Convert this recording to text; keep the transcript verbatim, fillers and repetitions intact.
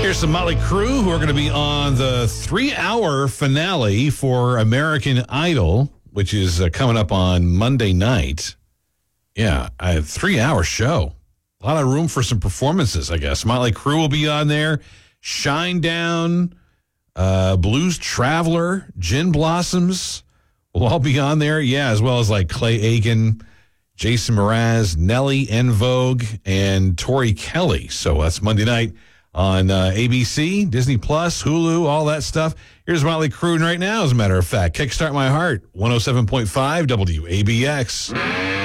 Here's some Motley Crue who are going to be on the three-hour finale for American Idol, which is uh, coming up on Monday night. Yeah, a three-hour show. A lot of room for some performances, I guess. Motley Crue will be on there. Shinedown, uh, Blues Traveler, Gin Blossoms will all be on there. Yeah, as well as like Clay Aiken, Jason Mraz, Nelly, En Vogue, and Tori Kelly. So that's Monday night on uh, A B C, Disney Plus, Hulu, all that stuff. Here's Motley Crue right now, as a matter of fact. Kickstart My Heart, one oh seven point five W A B X.